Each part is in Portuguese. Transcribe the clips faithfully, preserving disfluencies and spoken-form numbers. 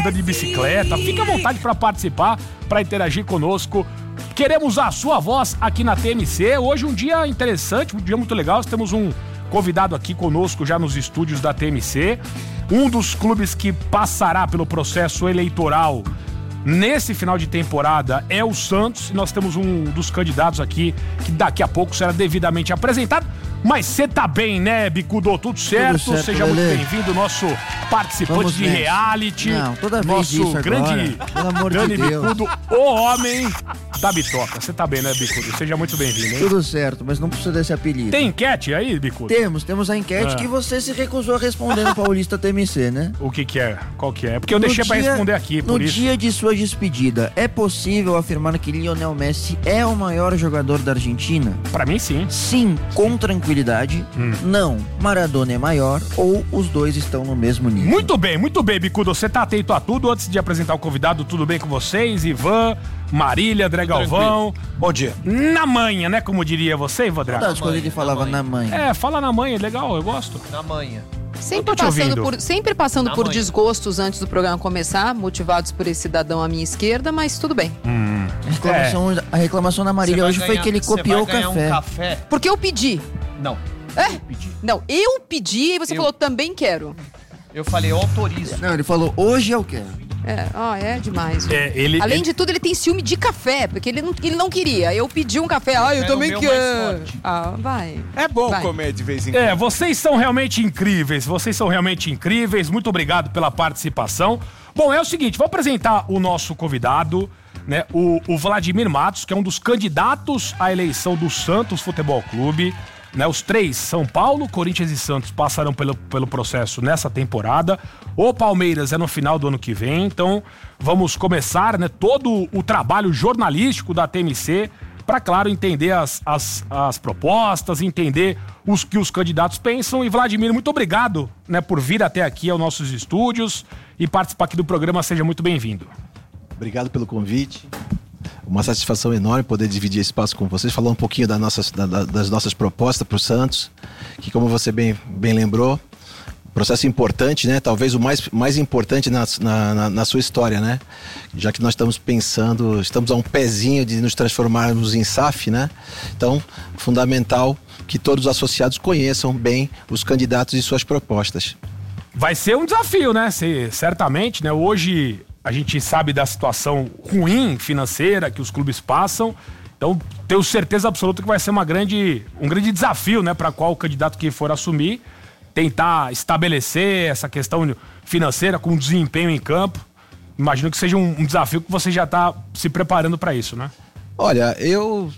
de bicicleta. Fique à vontade para participar, para interagir conosco. Queremos a sua voz aqui na T M C. Hoje um dia interessante, um dia muito legal. Nós temos um convidado aqui conosco já nos estúdios da T M C. Um dos clubes que passará pelo processo eleitoral nesse final de temporada é o Santos. E nós temos um dos candidatos aqui que daqui a pouco será devidamente apresentado. Mas você tá bem, né, Bicudo? Tudo certo? Tudo certo, seja Lelê. Muito bem-vindo, nosso participante Vamos de nessa. reality. Não, toda vez nosso isso grande, agora. Pelo amor grande de Deus. Bicudo, o homem da bitoca. Você tá bem, né, Bicudo? Seja muito bem-vindo, hein? Tudo certo, mas não precisa desse apelido. Tem enquete aí, Bicudo? Temos, temos a enquete ah. que você se recusou a responder no Paulista T M C, né? O que que é? Qual que é? Porque eu no deixei dia, pra responder aqui, por no isso. No dia de sua despedida, é possível afirmar que Lionel Messi é o maior jogador da Argentina? Pra mim, sim. Sim, com tranquilidade. Hum. Não, Maradona é maior ou os dois estão no mesmo nível? Muito bem, muito bem, Bicudo. Você tá atento a tudo. Antes de apresentar o convidado, tudo bem com vocês? Ivan, Marília, André Galvão. Bom dia. Na manha, né? Como diria você, Ivan Dragão? Saudades quando ele falava na manha. É, fala na manha, legal, eu gosto. Na manha. Sempre passando, por, sempre passando por desgostos antes do programa começar, motivados por esse cidadão à minha esquerda, mas tudo bem. Hum, a, reclamação, é. a reclamação da Marília hoje ganhar, foi que ele copiou o café. Um café. Porque eu pedi. Não. É? Eu pedi. Não, eu pedi e você eu... falou, também quero. Eu falei, eu autorizo. Não, ele falou, hoje eu quero. É, ó, é demais. É, ele, Além ele... de tudo, ele tem ciúme de café, porque ele não, ele não queria. Eu pedi um café, ah, eu, eu também quero. Ah, vai. É bom vai. comer de vez em quando. É, vocês são realmente incríveis, vocês são realmente incríveis. Muito obrigado pela participação. Bom, é o seguinte, vou apresentar o nosso convidado, né, o, o Vladimir Matos, que é um dos candidatos à eleição do Santos Futebol Clube. Né, os três, São Paulo, Corinthians e Santos, passarão pelo, pelo processo nessa temporada. O Palmeiras é no final do ano que vem. Então vamos começar, né, todo o trabalho jornalístico da T M C para, claro, entender as, as, as propostas, entender os que os candidatos pensam. E Vladimir, muito obrigado, né, por vir até aqui aos nossos estúdios e participar aqui do programa. Seja muito bem-vindo. Obrigado pelo convite. Uma satisfação enorme poder dividir esse espaço com vocês, falar um pouquinho das nossas, da, das nossas propostas para o Santos, que, como você bem, bem lembrou, processo importante, né? Talvez o mais, mais importante na, na, na sua história, né? Já que nós estamos pensando, estamos a um pezinho de nos transformarmos em S A F, né? Então, fundamental que todos os associados conheçam bem os candidatos e suas propostas. Vai ser um desafio, né? Se, certamente, né? Hoje a gente sabe da situação ruim financeira que os clubes passam, então tenho certeza absoluta que vai ser uma grande, um grande desafio, né, para qual candidato que for assumir, tentar estabelecer essa questão financeira com desempenho em campo. Imagino que seja um, um desafio que você já está se preparando para isso, né? Olha, eu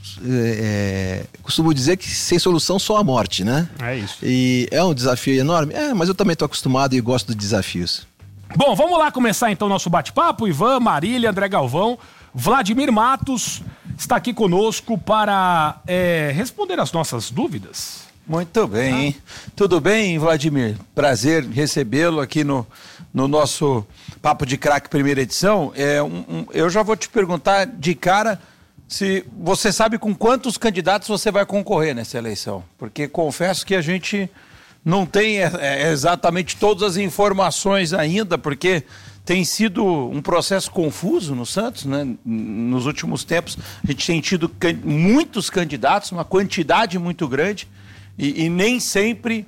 é, costumo dizer que sem solução só a morte, né? É isso. E é um desafio enorme, é, mas eu também estou acostumado e gosto de desafios. Bom, vamos lá começar então o nosso bate-papo. Ivan, Marília, André Galvão, Vladimir Matos está aqui conosco para é, responder as nossas dúvidas. Muito bem. Ah. Tudo bem, Vladimir? Prazer recebê-lo aqui no, no nosso Papo de Craque primeira edição. É, um, um, eu já vou te perguntar de cara se você sabe com quantos candidatos você vai concorrer nessa eleição. Porque confesso que a gente não tem é, exatamente todas as informações ainda, porque tem sido um processo confuso no Santos, né? Nos últimos tempos a gente tem tido can- muitos candidatos, uma quantidade muito grande e, e nem sempre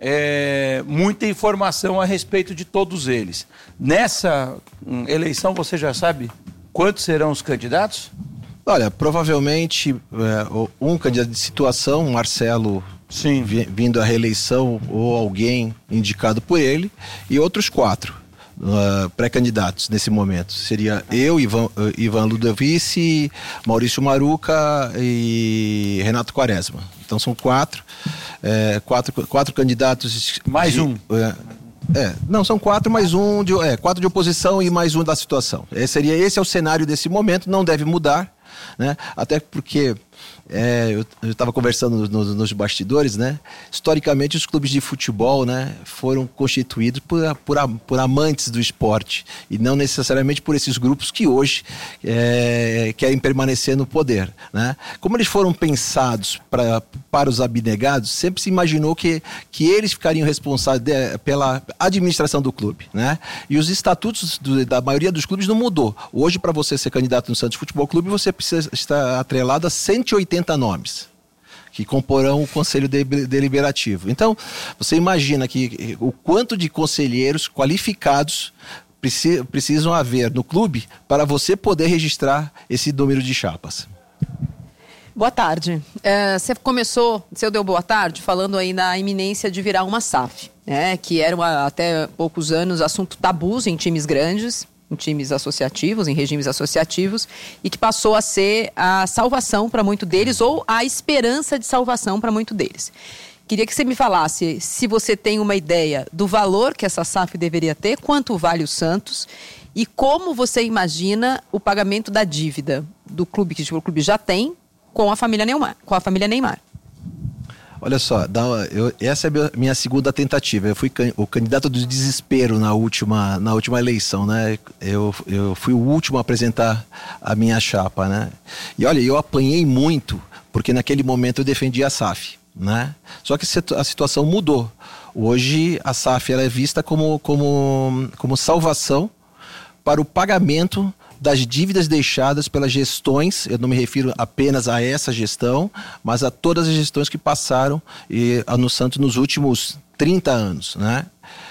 é, muita informação a respeito de todos eles. Nessa hum, eleição você já sabe quantos serão os candidatos? Olha, provavelmente é, um candidato de situação, Marcelo, sim, vindo à reeleição ou alguém indicado por ele, e outros quatro uh, pré-candidatos nesse momento. Seria eu, Ivan, uh, Ivan Ludovici, Maurício Maruca e Renato Quaresma. Então são quatro, é, quatro, quatro candidatos. Mais de, um. Uh, É, não, são quatro mais um, de, é, quatro de oposição e mais um da situação. Esse, seria, esse é o cenário desse momento, não deve mudar, né? Até porque É, eu estava conversando nos, nos bastidores, né? Historicamente, os clubes de futebol, né, foram constituídos por, por, por amantes do esporte e não necessariamente por esses grupos que hoje é, querem permanecer no poder, né? Como eles foram pensados pra, para os abnegados, sempre se imaginou que, que eles ficariam responsáveis de, pela administração do clube, né? E os estatutos do, da maioria dos clubes não mudou. Hoje, para você ser candidato no Santos Futebol Clube, você precisa estar atrelado a cento e oitenta nomes que comporão o conselho de, deliberativo. Então, você imagina que o quanto de conselheiros qualificados preci, precisam haver no clube para você poder registrar esse número de chapas. Boa tarde. É, você começou, você deu boa tarde falando aí na iminência de virar uma S A F, né? Que era uma, até poucos anos assunto tabu em times grandes, em times associativos, em regimes associativos, e que passou a ser a salvação para muito deles, ou a esperança de salvação para muito deles. Queria que você me falasse se você tem uma ideia do valor que essa S A F deveria ter, quanto vale o Santos, e como você imagina o pagamento da dívida do clube, que o clube já tem, com a família Neymar. Com a família Neymar. Olha só, eu, essa é a minha segunda tentativa. Eu fui can, o candidato do desespero na última, na última eleição, né? Eu, eu fui o último a apresentar a minha chapa, né? E olha, eu apanhei muito, porque naquele momento eu defendia a S A F, né? Só que a situação mudou. Hoje a S A F ela é vista como, como, como salvação para o pagamento das dívidas deixadas pelas gestões. Eu não me refiro apenas a essa gestão, mas a todas as gestões que passaram e, no Santos nos últimos trinta anos, né?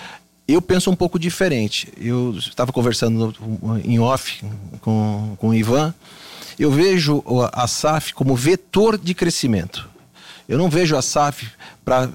Eu penso um pouco diferente. Eu estava conversando no, em off com, com o Ivan. Eu vejo a S A F como vetor de crescimento. Eu não vejo a S A F pra,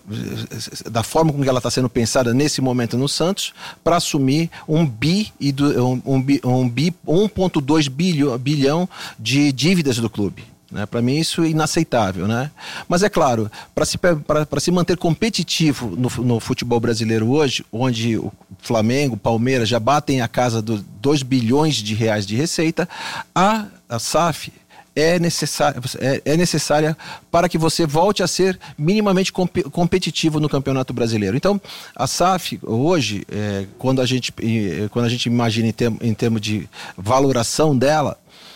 da forma com que ela está sendo pensada nesse momento no Santos, para assumir um bi e do, um, um, um bi, um vírgula dois bilhão, bilhão de dívidas do clube. Né? Para mim isso é inaceitável, né? Mas é claro, para se, se manter competitivo no, no futebol brasileiro hoje, onde o Flamengo, Palmeiras já batem a casa dos dois bilhões de reais de receita, a, a S A F É necessária, é, é necessária para que você volte a ser minimamente comp- competitivo no Campeonato Brasileiro. Então, a S A F hoje, é, quando, a gente, é, quando a gente imagina em, term, em termos de valoração dela,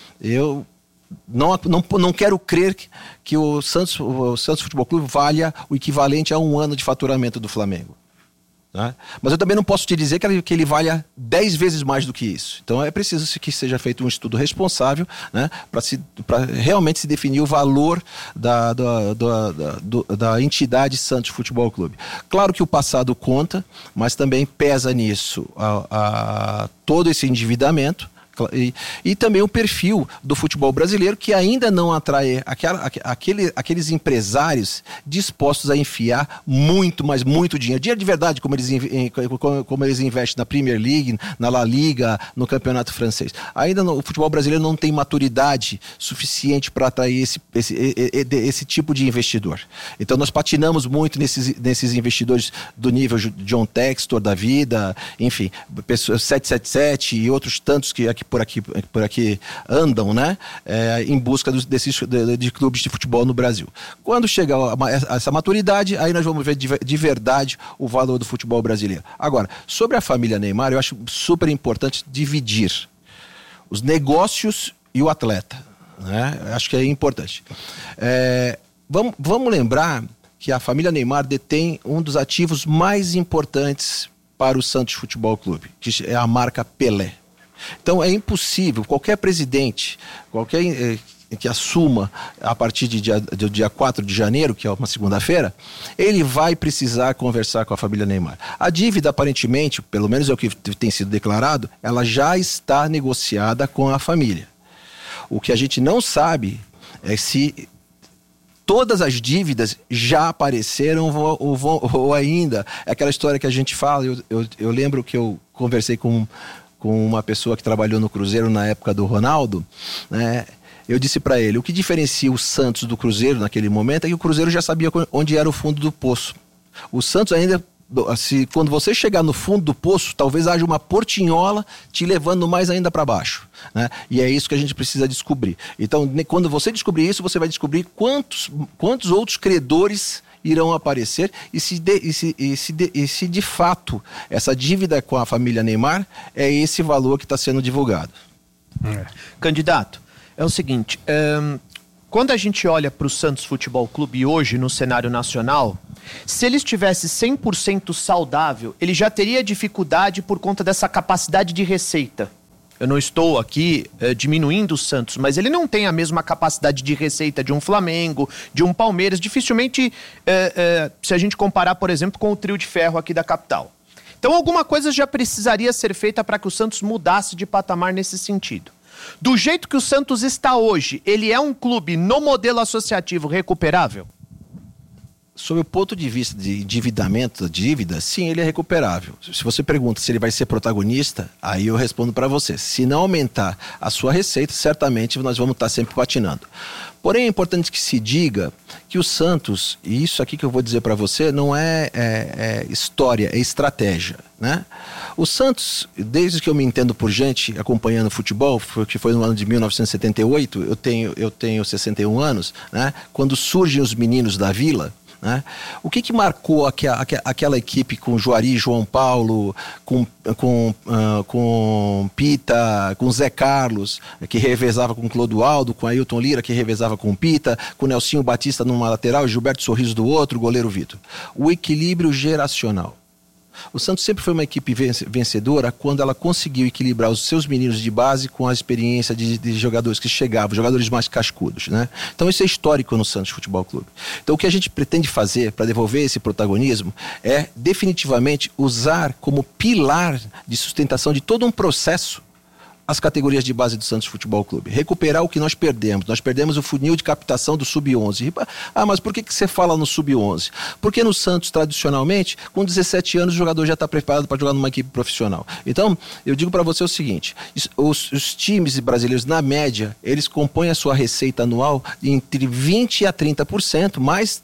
eu não, não, não quero crer que, que o, Santos, o Santos Futebol Clube valha o equivalente a um ano de faturamento do Flamengo. Né? Mas eu também não posso te dizer que ele, que ele valha dez vezes mais do que isso. Então é preciso que seja feito um estudo responsável, né, para realmente se definir o valor da, da, da, da, da entidade Santos Futebol Clube. Claro que o passado conta, mas também pesa nisso a, a, todo esse endividamento. E, e também o perfil do futebol brasileiro, que ainda não atrai aquela, aquele, aqueles empresários dispostos a enfiar muito, mas muito dinheiro. Dinheiro de verdade, como eles, como eles investem na Premier League, na La Liga, no Campeonato Francês. Ainda não, o futebol brasileiro não tem maturidade suficiente para atrair esse, esse, esse tipo de investidor. Então nós patinamos muito nesses, nesses investidores do nível John Textor da vida, enfim, sete sete sete e outros tantos que aqui por aqui, por aqui andam, né? É, em busca dos, desses, de, de clubes de futebol no Brasil. Quando chegar a, a essa maturidade, aí nós vamos ver de, de verdade o valor do futebol brasileiro. Agora, sobre a família Neymar, eu acho super importante dividir os negócios e o atleta, né? Acho que é importante. É, vamos, vamos lembrar que a família Neymar detém um dos ativos mais importantes para o Santos Futebol Clube, que é a marca Pelé. Então é impossível, qualquer presidente, qualquer eh, que assuma a partir de dia, do dia quatro de janeiro, que é uma segunda-feira, ele vai precisar conversar com a família Neymar. A dívida, aparentemente, pelo menos é o que tem sido declarado, ela já está negociada com a família. O que a gente não sabe é se todas as dívidas já apareceram ou, ou, ou ainda. É aquela história que a gente fala, eu, eu, eu lembro que eu conversei com... com uma pessoa que trabalhou no Cruzeiro na época do Ronaldo, né? Eu disse para ele, o que diferencia o Santos do Cruzeiro naquele momento é que o Cruzeiro já sabia onde era o fundo do poço. O Santos ainda se quando você chegar no fundo do poço, talvez haja uma portinhola te levando mais ainda para baixo, né? E é isso que a gente precisa descobrir. Então, quando você descobrir isso, você vai descobrir quantos, quantos outros credores irão aparecer e se, de, e, se, e, se de, e se de fato essa dívida com a família Neymar é esse valor que está sendo divulgado. É. Candidato, é o seguinte, um, quando a gente olha para o Santos Futebol Clube hoje no cenário nacional, se ele estivesse cem por cento saudável, ele já teria dificuldade por conta dessa capacidade de receita. Eu não estou aqui eh, diminuindo o Santos, mas ele não tem a mesma capacidade de receita de um Flamengo, de um Palmeiras, dificilmente eh, eh, se a gente comparar, por exemplo, com o trio de ferro aqui da capital. Então alguma coisa já precisaria ser feita para que o Santos mudasse de patamar nesse sentido. Do jeito que o Santos está hoje, ele é um clube no modelo associativo recuperável? Sob o ponto de vista de endividamento da dívida, sim, ele é recuperável. Se você pergunta se ele vai ser protagonista, aí eu respondo para você. Se não aumentar a sua receita, certamente nós vamos estar sempre patinando. Porém, é importante que se diga que o Santos, e isso aqui que eu vou dizer para você, não é, é, é história, é estratégia, né? O Santos, desde que eu me entendo por gente acompanhando futebol, que foi no ano de mil novecentos e setenta e oito, eu tenho, eu tenho sessenta e um anos, né? Quando surgem os meninos da Vila, né? O que que marcou aqua, aqua, aquela equipe com Juari, João Paulo, com, com, uh, com Pita, com Zé Carlos, que revezava com Clodoaldo, com Ailton Lira, que revezava com Pita, com Nelsinho Batista numa lateral, Gilberto Sorriso do outro, goleiro Vitor. O equilíbrio geracional. O Santos sempre foi uma equipe vencedora quando ela conseguiu equilibrar os seus meninos de base com a experiência de, de jogadores que chegavam, jogadores mais cascudos, né? Então isso é histórico no Santos Futebol Clube. Então o que a gente pretende fazer para devolver esse protagonismo é definitivamente usar como pilar de sustentação de todo um processo as categorias de base do Santos Futebol Clube. Recuperar o que nós perdemos. Nós perdemos o funil de captação do sub onze. Ah, mas por que que você fala no sub onze? Porque no Santos, tradicionalmente, com dezessete anos, o jogador já está preparado para jogar numa equipe profissional. Então, eu digo para você o seguinte, os, os times brasileiros, na média, eles compõem a sua receita anual entre vinte a trinta por cento, mais,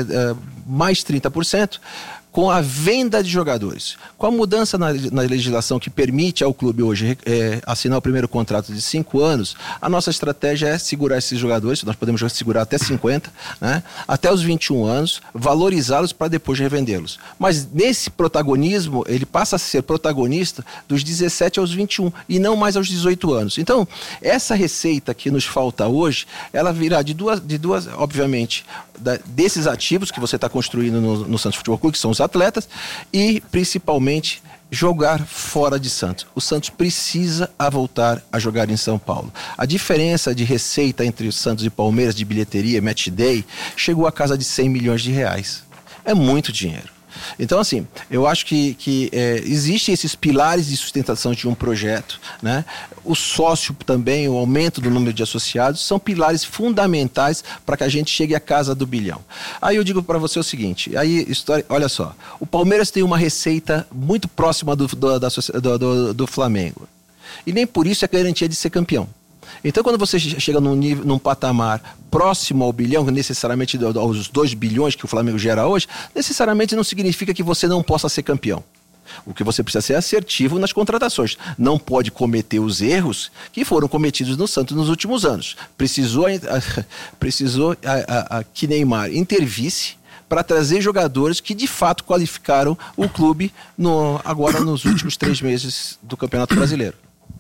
mais trinta por cento, com a venda de jogadores. Com a mudança na, na legislação que permite ao clube hoje é, assinar o primeiro contrato de cinco anos, a nossa estratégia é segurar esses jogadores, nós podemos segurar até cinquenta, né, até os vinte e um anos, valorizá-los para depois revendê-los. Mas nesse protagonismo, ele passa a ser protagonista dos dezessete aos vinte e um e não mais aos dezoito anos. Então, essa receita que nos falta hoje, ela virá de duas, de duas obviamente, da, desses ativos que você está construindo no, no Santos Futebol Clube, que são os atletas, e principalmente jogar fora de Santos. O Santos precisa a voltar a jogar em São Paulo. A diferença de receita entre o Santos e Palmeiras de bilheteria, match day, chegou a casa de cem milhões de reais. É muito dinheiro. Então, assim, eu acho que, que é, existem esses pilares de sustentação de um projeto, né? O sócio também, o aumento do número de associados, são pilares fundamentais para que a gente chegue à casa do bilhão. Aí eu digo para você o seguinte, aí, história, olha só, o Palmeiras tem uma receita muito próxima do, do, da, do, do, do Flamengo, e nem por isso é garantia de ser campeão. Então, quando você chega num, nível, num patamar próximo ao bilhão, necessariamente aos dois bilhões que o Flamengo gera hoje, necessariamente não significa que você não possa ser campeão. O que você precisa ser assertivo nas contratações. Não pode cometer os erros que foram cometidos no Santos nos últimos anos. Precisou, precisou a, a, a, que Neymar intervisse para trazer jogadores que de fato qualificaram o clube no, agora nos últimos três meses do Campeonato Brasileiro.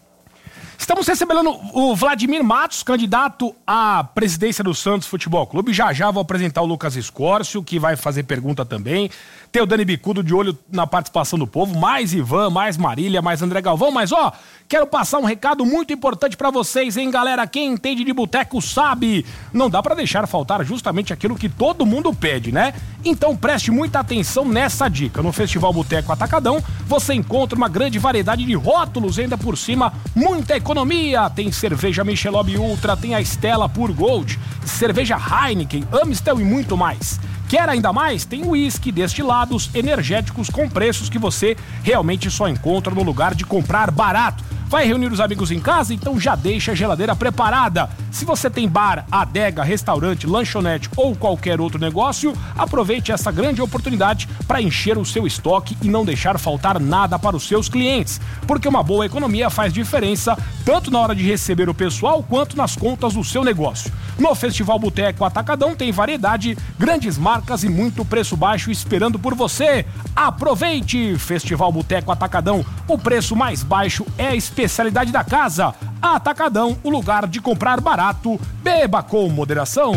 Estamos recebendo o Vladimir Matos, candidato à presidência do Santos Futebol Clube. Já já vou apresentar o Lucas Escórcio, que vai fazer pergunta também. Tem o Dani Bicudo de olho na participação do povo. Mais Ivan, mais Marília, mais André Galvão. Mas, ó, quero passar um recado muito importante pra vocês, hein, galera? Quem entende de boteco sabe. Não dá pra deixar faltar justamente aquilo que todo mundo pede, né? Então preste muita atenção nessa dica. No Festival Boteco Atacadão, você encontra uma grande variedade de rótulos, ainda por cima, muita economia. Tem cerveja Michelob Ultra, tem a Stella Pure Gold, cerveja Heineken, Amstel e muito mais. Quer ainda mais? Tem uísque, destilados, energéticos com preços que você realmente só encontra no lugar de comprar barato. Vai reunir os amigos em casa? Então já deixa a geladeira preparada. Se você tem bar, adega, restaurante, lanchonete ou qualquer outro negócio, aproveite essa grande oportunidade para encher o seu estoque e não deixar faltar nada para os seus clientes, porque uma boa economia faz diferença tanto na hora de receber o pessoal quanto nas contas do seu negócio. No Festival Boteco Atacadão tem variedade, grandes marcas e muito preço baixo esperando por você. Aproveite! Festival Boteco Atacadão, o preço mais baixo é a especialidade da casa. Atacadão, o lugar de comprar barato. Beba com moderação.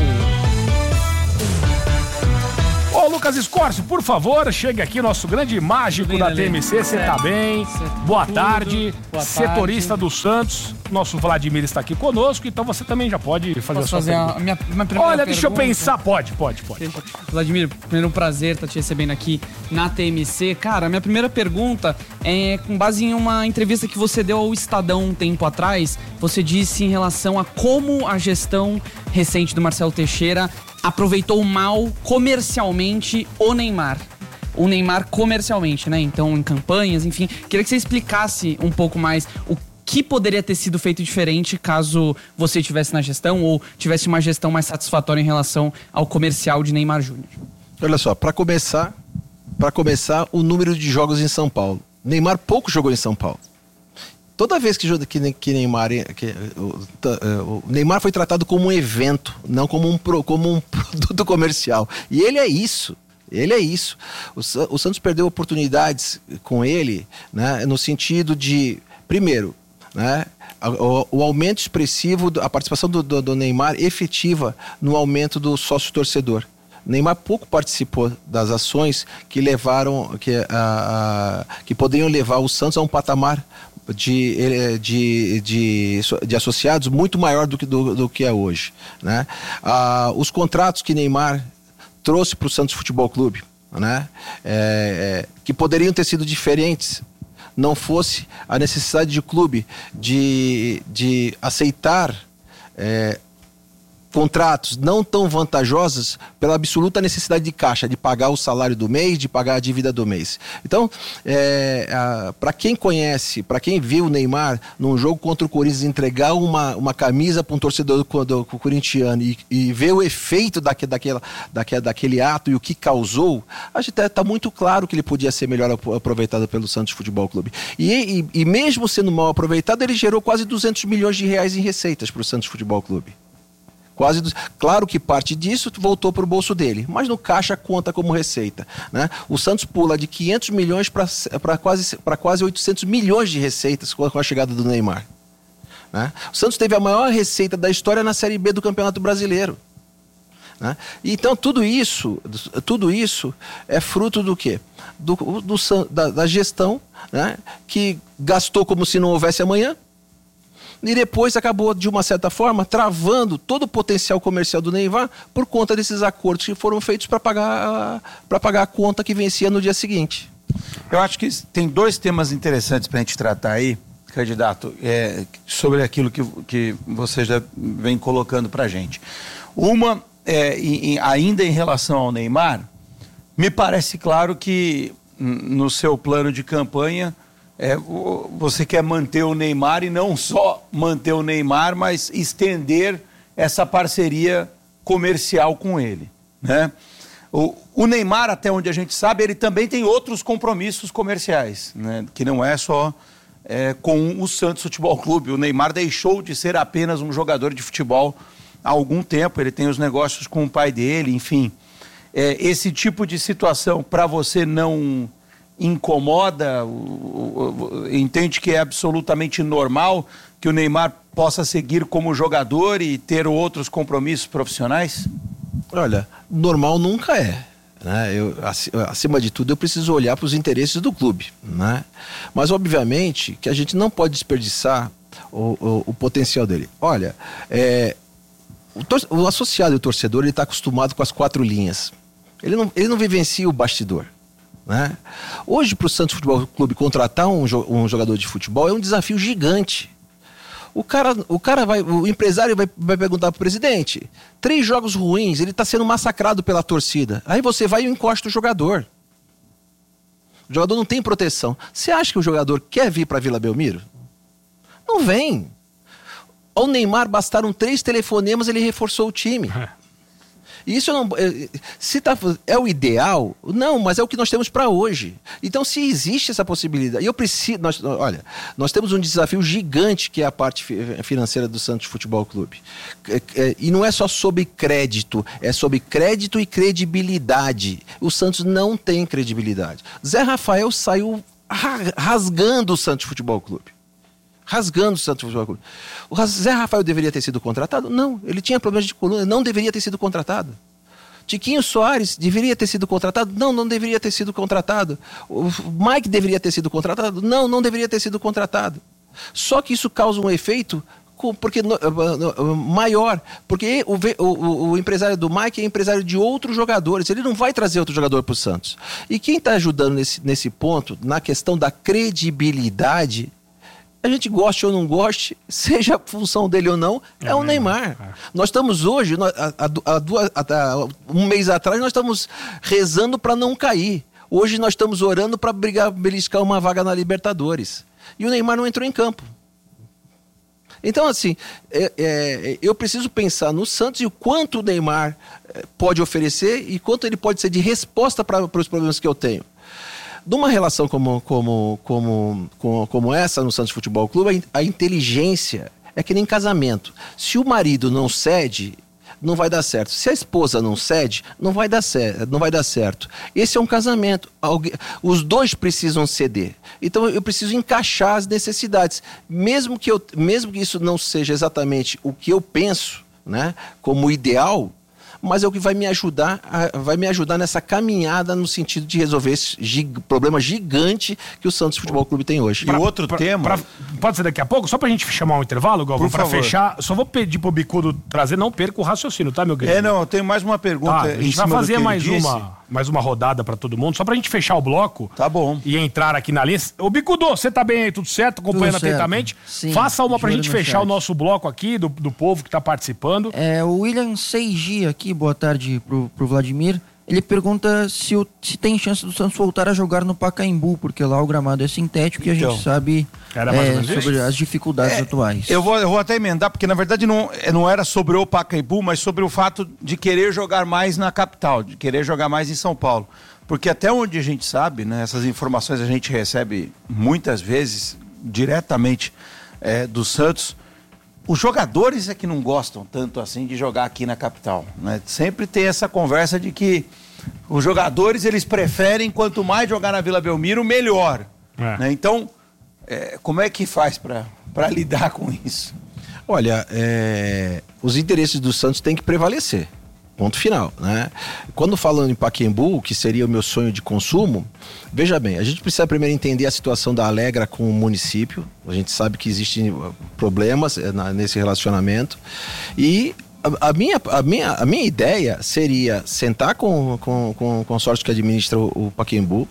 Ô, Lucas Escorcio, por favor, chegue aqui, nosso grande mágico bem, da T M C. Você tá bem? Boa tudo. tarde. Boa Setorista tarde. do Santos. Nosso Vladimir está aqui conosco, então você também já pode fazer Posso a sua fazer pergunta. A minha, minha primeira Olha, deixa pergunta. eu pensar. Pode, pode, pode. pode. Vladimir, primeiro um prazer estar te recebendo aqui na T M C. Cara, minha primeira pergunta é com base em uma entrevista que você deu ao Estadão um tempo atrás. Você disse em relação a como a gestão recente do Marcelo Teixeira aproveitou mal comercialmente o Neymar. O Neymar comercialmente, né? Então, em campanhas, enfim. Queria que você explicasse um pouco mais o que poderia ter sido feito diferente caso você estivesse na gestão ou tivesse uma gestão mais satisfatória em relação ao comercial de Neymar Júnior. Olha só, para começar, para começar, o número de jogos em São Paulo. Neymar pouco jogou em São Paulo. Toda vez que, que, que Neymar... Que, o, o Neymar foi tratado como um evento, não como um, como um produto comercial. E ele é isso. Ele é isso. O, o Santos perdeu oportunidades com ele, né, no sentido de, primeiro, né, o, o aumento expressivo, a participação do, do, do Neymar efetiva no aumento do sócio-torcedor. Neymar pouco participou das ações que levaram, que, a, a, que poderiam levar o Santos a um patamar de, de, de, de associados muito maior do que, do, do que é hoje, né? Ah, os contratos que Neymar trouxe para o Santos Futebol Clube, né? É, é, que poderiam ter sido diferentes, não fosse a necessidade de clube de, de aceitar é, contratos não tão vantajosos pela absoluta necessidade de caixa, de pagar o salário do mês, de pagar a dívida do mês. Então, é, para quem conhece, para quem viu o Neymar num jogo contra o Corinthians entregar uma, uma camisa para um torcedor do, do, do corintiano e, e ver o efeito daque, daquela, daquele, daquele ato e o que causou, acho que está muito claro que ele podia ser melhor aproveitado pelo Santos Futebol Clube. E, e, e mesmo sendo mal aproveitado, ele gerou quase duzentos milhões de reais em receitas para o Santos Futebol Clube. Quase, claro que parte disso voltou para o bolso dele, mas no caixa conta como receita, né? O Santos pula de quinhentos milhões para quase, para quase oitocentos milhões de receitas com a chegada do Neymar, né? O Santos teve a maior receita da história na Série B do Campeonato Brasileiro, né? Então tudo isso, tudo isso é fruto do quê? Do, do, da, da gestão, né? Que gastou como se não houvesse amanhã. E depois acabou, de uma certa forma, travando todo o potencial comercial do Neymar por conta desses acordos que foram feitos para pagar, para pagar a conta que vencia no dia seguinte. Eu acho que tem dois temas interessantes para a gente tratar aí, candidato, é, sobre aquilo que, que você já vem colocando para a gente. Uma, é, em, ainda em relação ao Neymar, me parece claro que no seu plano de campanha, É, você quer manter o Neymar e não só manter o Neymar, mas estender essa parceria comercial com ele, né? O, o Neymar, até onde a gente sabe, ele também tem outros compromissos comerciais, né? Que não é só é, com o Santos Futebol Clube. O Neymar deixou de ser apenas um jogador de futebol há algum tempo, ele tem os negócios com o pai dele, enfim. É, esse tipo de situação, para você, não incomoda, entende que é absolutamente normal que o Neymar possa seguir como jogador e ter outros compromissos profissionais? Olha, normal nunca é, né? Eu, acima de tudo, eu preciso olhar para os interesses do clube, né? Mas, obviamente, que a gente não pode desperdiçar o, o, o potencial dele. Olha, é, o, tor- o associado e o torcedor, ele está acostumado com as quatro linhas. Ele não, ele não vivencia o bastidor, né? Hoje, para o Santos Futebol Clube contratar um, jo- um jogador de futebol é um desafio gigante. O cara, o cara vai, o empresário vai, vai perguntar para o presidente: três jogos ruins, ele está sendo massacrado pela torcida. Aí você vai e encosta o jogador. O jogador não tem proteção. Você acha que o jogador quer vir para Vila Belmiro? Não vem. Ao Neymar bastaram três telefonemas, ele reforçou o time. É. Isso não, se tá, é o ideal? Não, mas é o que nós temos para hoje. Então, se existe essa possibilidade, eu preciso, nós, olha, nós temos um desafio gigante que é a parte financeira do Santos Futebol Clube. E não é só sobre crédito, é sobre crédito e credibilidade. O Santos não tem credibilidade. Zé Rafael saiu rasgando o Santos Futebol Clube. Rasgando o Santos Futebol Clube. O Zé Rafael deveria ter sido contratado? Não, ele tinha problemas de coluna, não deveria ter sido contratado. Tiquinho Soares deveria ter sido contratado? Não, não deveria ter sido contratado. O Mike deveria ter sido contratado? Não, não deveria ter sido contratado. Só que isso causa um efeito porque, maior, porque o, o, o empresário do Mike é empresário de outros jogadores, ele não vai trazer outro jogador para o Santos. E quem está ajudando nesse, nesse ponto, na questão da credibilidade, a gente goste ou não goste, seja a função dele ou não, é, é o Neymar. Neymar. É. Nós estamos hoje, há, há, há, há um mês atrás, nós estamos rezando para não cair. Hoje nós estamos orando para brigar, beliscar uma vaga na Libertadores. E o Neymar não entrou em campo. Então, assim, é, é, eu preciso pensar no Santos e o quanto o Neymar pode oferecer e quanto ele pode ser de resposta para os problemas que eu tenho. Numa relação como, como, como, como, como essa no Santos Futebol Clube, a inteligência é que nem casamento. Se o marido não cede, não vai dar certo. Se a esposa não cede, não vai dar, cer- não vai dar certo. Esse é um casamento. Algu- Os dois precisam ceder. Então eu preciso encaixar as necessidades. Mesmo que, eu, mesmo que isso não seja exatamente o que eu penso, né, como ideal, mas é o que vai me ajudar, a, vai me ajudar nessa caminhada no sentido de resolver esse gig, problema gigante que o Santos Futebol Clube tem hoje. E o outro pra, tema... Pra, pode ser daqui a pouco? Só pra gente chamar um intervalo, Galvão, pra favor. Fechar. Só vou pedir pro Bicudo trazer, não perca o raciocínio, tá, meu querido? É, não, eu tenho mais uma pergunta. Tá, a gente vai fazer mais uma, mais uma rodada pra todo mundo, só pra gente fechar o bloco. Tá bom. E entrar aqui na linha. Ô, Bicudo, você tá bem aí, tudo certo? Acompanhando tudo atentamente? Sim, faça uma pra gente fechar chat. O nosso bloco aqui, do, do povo que tá participando. É, o William Seiji aqui, boa tarde pro, pro Vladimir. Ele pergunta se, o, se tem chance do Santos voltar a jogar no Pacaembu, porque lá o gramado é sintético e a então, gente sabe é, sobre as dificuldades é, atuais. Eu vou, eu vou até emendar, porque na verdade não, não era sobre o Pacaembu, mas sobre o fato de querer jogar mais na capital, de querer jogar mais em São Paulo. Porque até onde a gente sabe, né, essas informações a gente recebe muitas vezes diretamente é, do Santos. Os jogadores é que não gostam tanto assim de jogar aqui na capital, né? Sempre tem essa conversa de que os jogadores, eles preferem, quanto mais jogar na Vila Belmiro, melhor. É. Né? Então, é, como é que faz para lidar com isso? Olha, é, os interesses do Santos têm que prevalecer. Ponto final, né? Quando falando em Pacaembu, que seria o meu sonho de consumo, veja bem, a gente precisa primeiro entender a situação da Alegra com o município. A gente sabe que existem problemas na, nesse relacionamento. E a, a, minha, a, minha, a minha ideia seria sentar com, com, com o consórcio que administra o, o Pacaembu,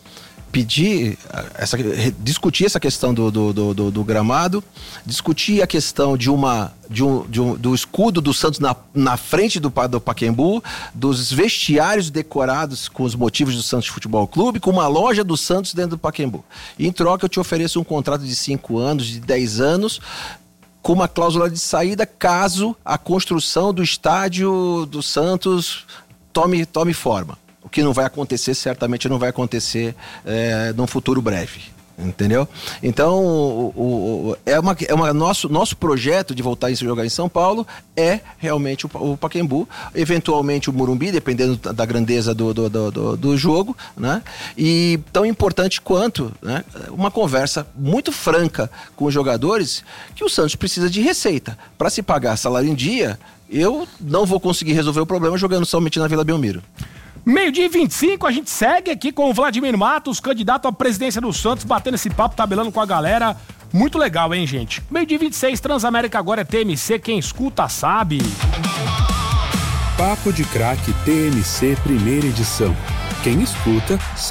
pedir, essa, discutir essa questão do, do, do, do gramado, discutir a questão de uma, de um, de um, do escudo do Santos na, na frente do, do Pacaembu, dos vestiários decorados com os motivos do Santos Futebol Clube, com uma loja do Santos dentro do Pacaembu. E em troca eu te ofereço um contrato de cinco anos, de dez anos, com uma cláusula de saída caso a construção do estádio do Santos tome, tome forma. O que não vai acontecer, certamente não vai acontecer é, num futuro breve, entendeu? Então, o, o, é uma, é uma, nosso, nosso projeto de voltar a jogar em São Paulo é realmente o, o Pacaembu, eventualmente o Morumbi, dependendo da grandeza do, do, do, do jogo, né? E tão importante quanto, né, uma conversa muito franca com os jogadores, que o Santos precisa de receita. Para se pagar salário em dia, eu não vou conseguir resolver o problema jogando somente na Vila Belmiro. Meio-dia e vinte e cinco, a gente segue aqui com o Vladimir Matos, candidato à presidência do Santos, batendo esse papo, tabelando com a galera. Muito legal, hein, gente? Meio-dia e vinte e seis, Transamérica agora é T M C, quem escuta sabe. Papo de Craque T M C, primeira edição. Quem escuta sabe.